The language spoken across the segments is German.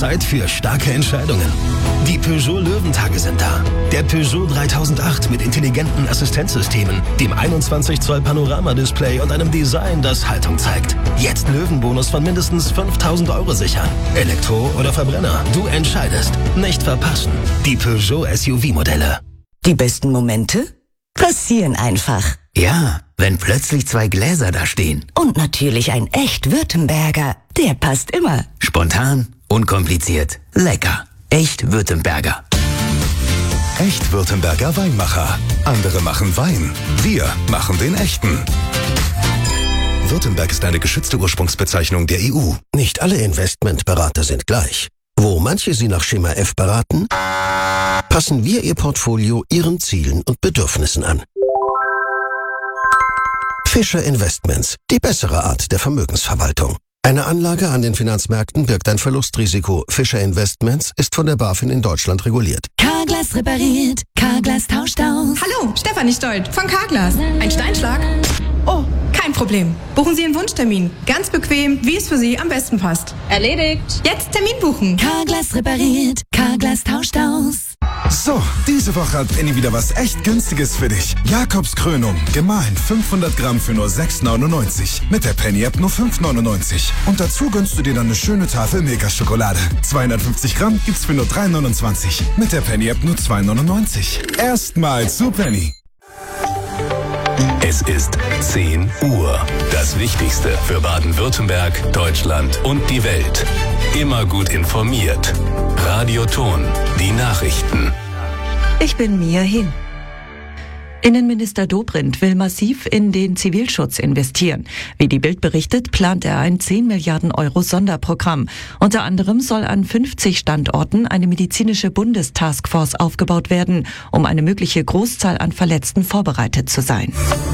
Zeit für starke Entscheidungen. Die Peugeot Löwentage sind da. Der Peugeot 3008 mit intelligenten Assistenzsystemen, dem 21 Zoll Panoramadisplay und einem Design, das Haltung zeigt. Jetzt Löwenbonus von mindestens 5.000 € sichern. Elektro oder Verbrenner, du entscheidest. Nicht verpassen. Die Peugeot SUV-Modelle. Die besten Momente passieren einfach. Ja, wenn plötzlich 2 Gläser da stehen. Und natürlich ein echt Württemberger. Der passt immer. Spontan, unkompliziert, lecker. Echt Württemberger. Echt Württemberger Weinmacher. Andere machen Wein. Wir machen den echten. Württemberg ist eine geschützte Ursprungsbezeichnung der EU. Nicht alle Investmentberater sind gleich. Wo manche Sie nach Schema F beraten, passen wir Ihr Portfolio Ihren Zielen und Bedürfnissen an. Fischer Investments, die bessere Art der Vermögensverwaltung. Eine Anlage an den Finanzmärkten birgt ein Verlustrisiko. Fischer Investments ist von der BaFin in Deutschland reguliert. Carglass repariert, Carglass tauscht aus. Hallo, Stefanie Stolt von Carglass. Ein Steinschlag? Oh, kein Problem. Buchen Sie einen Wunschtermin. Ganz bequem, wie es für Sie am besten passt. Erledigt. Jetzt Termin buchen. Carglass repariert, Carglass tauscht aus. So, diese Woche hat Penny wieder was echt Günstiges für dich. Jakobs Krönung, gemahlen 500 Gramm für nur 6,99. Mit der Penny-App nur 5,99. Und dazu gönnst du dir dann eine schöne Tafel Milka-Schokolade. 250 Gramm gibt's für nur 3,29. Mit der Penny-App nur 2,99. Erstmal zu Penny. Es ist 10 Uhr. Das Wichtigste für Baden-Württemberg, Deutschland und die Welt. Immer gut informiert. Radio Ton, die Nachrichten. Ich bin Mia Hin. Innenminister Dobrindt will massiv in den Zivilschutz investieren. Wie die Bild berichtet, plant er ein 10 Milliarden € Sonderprogramm. Unter anderem soll an 50 Standorten eine medizinische Bundestaskforce aufgebaut werden, um eine mögliche Großzahl an Verletzten vorbereitet zu sein.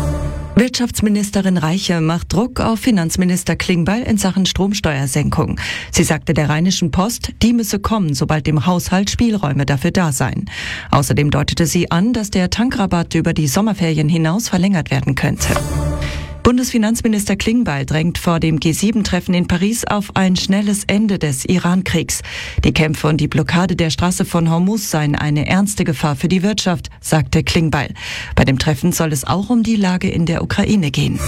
Wirtschaftsministerin Reiche macht Druck auf Finanzminister Klingbeil in Sachen Stromsteuersenkung. Sie sagte der Rheinischen Post, die müsse kommen, sobald im Haushalt Spielräume dafür da seien. Außerdem deutete sie an, dass der Tankrabatt über die Sommerferien hinaus verlängert werden könnte. Bundesfinanzminister Klingbeil drängt vor dem G7-Treffen in Paris auf ein schnelles Ende des Iran-Kriegs. Die Kämpfe und die Blockade der Straße von Hormuz seien eine ernste Gefahr für die Wirtschaft, sagte Klingbeil. Bei dem Treffen soll es auch um die Lage in der Ukraine gehen.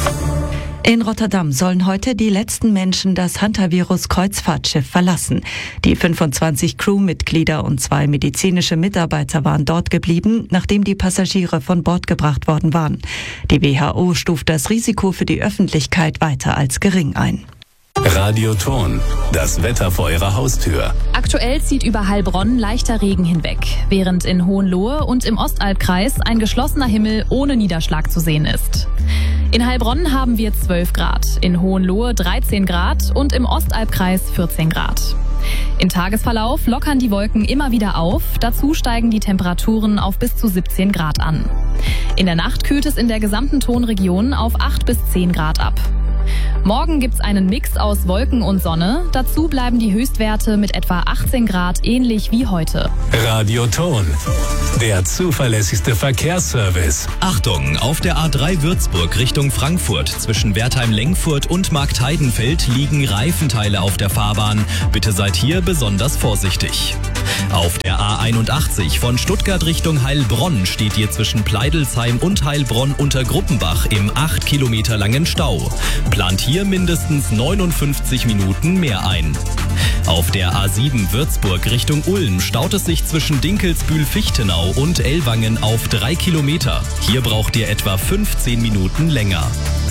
In Rotterdam sollen heute die letzten Menschen das Hantavirus-Kreuzfahrtschiff verlassen. Die 25 Crewmitglieder und 2 medizinische Mitarbeiter waren dort geblieben, nachdem die Passagiere von Bord gebracht worden waren. Die WHO stuft das Risiko für die Öffentlichkeit weiter als gering ein. Radio Ton, das Wetter vor Ihrer Haustür. Aktuell zieht über Heilbronn leichter Regen hinweg, während in Hohenlohe und im Ostalbkreis ein geschlossener Himmel ohne Niederschlag zu sehen ist. In Heilbronn haben wir 12 Grad, in Hohenlohe 13 Grad und im Ostalbkreis 14 Grad. Im Tagesverlauf lockern die Wolken immer wieder auf, dazu steigen die Temperaturen auf bis zu 17 Grad an. In der Nacht kühlt es in der gesamten Tonregion auf 8 bis 10 Grad ab. Morgen gibt's einen Mix aus Wolken und Sonne. Dazu bleiben die Höchstwerte mit etwa 18 Grad ähnlich wie heute. Radio Ton, der zuverlässigste Verkehrsservice. Achtung, auf der A3 Würzburg Richtung Frankfurt zwischen Wertheim-Lengfurt und Marktheidenfeld liegen Reifenteile auf der Fahrbahn. Bitte seid hier besonders vorsichtig. Auf der A81 von Stuttgart Richtung Heilbronn steht ihr zwischen Pleidelsheim und Heilbronn unter Gruppenbach im 8 Kilometer langen Stau. Plant hier mindestens 59 Minuten mehr ein. Auf der A7 Würzburg Richtung Ulm staut es sich zwischen Dinkelsbühl-Fichtenau und Ellwangen auf 3 Kilometer. Hier braucht ihr etwa 15 Minuten länger.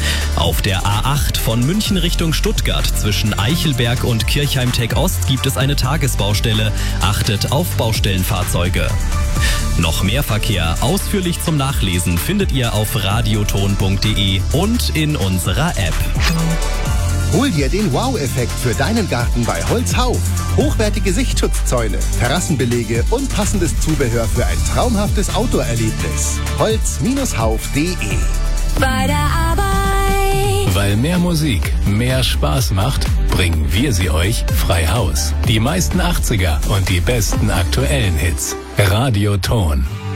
Auf der A8 von München Richtung Stuttgart zwischen Eichelberg und Kirchheim-Tech-Ost gibt es eine Tagesbaustelle. Achtet auf Baustellenfahrzeuge. Noch mehr Verkehr ausführlich zum Nachlesen findet ihr auf radioton.de und in unserer App. Hol dir den Wow-Effekt für deinen Garten bei Holzhau. Hochwertige Sichtschutzzäune, Terrassenbelege und passendes Zubehör für ein traumhaftes Outdoor-Erlebnis. Holz-hauf.de. Bei der Arbeit. Weil mehr Musik mehr Spaß macht, bringen wir sie euch frei Haus. Die meisten 80er und die besten aktuellen Hits. Radio Ton.